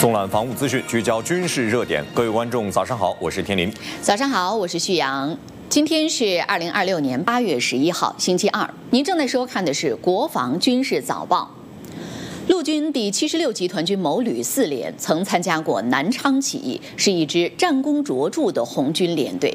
纵览防务资讯，聚焦军事热点。各位观众，早上好，我是天林。 早上好，我是旭阳。今天是2026年8月11号，星期二。您正在收看的是《国防军事早报》。陆军第76集团军某旅4连曾参加过南昌起义，是一支战功卓著的红军连队。